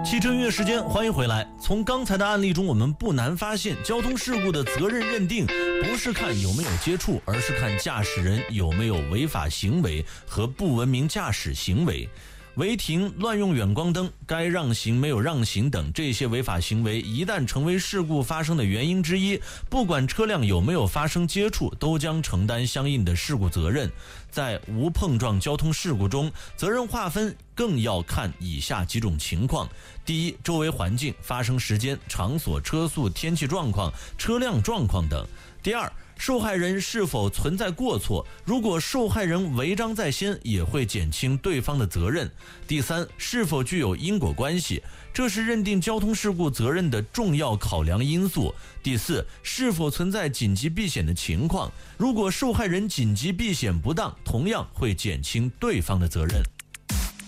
汽车音乐时间，欢迎回来。从刚才的案例中，我们不难发现，交通事故的责任认定不是看有没有接触，而是看驾驶人有没有违法行为和不文明驾驶行为。违停、乱用远光灯、该让行没有让行等这些违法行为，一旦成为事故发生的原因之一，不管车辆有没有发生接触，都将承担相应的事故责任。在无碰撞交通事故中，责任划分更要看以下几种情况：第一，周围环境、发生时间、场所、车速、天气状况、车辆状况等；第二，受害人是否存在过错，如果受害人违章在先，也会减轻对方的责任；第三，是否具有因果关系，这是认定交通事故责任的重要考量因素；第四，是否存在紧急避险的情况，如果受害人紧急避险不当，同样会减轻对方的责任。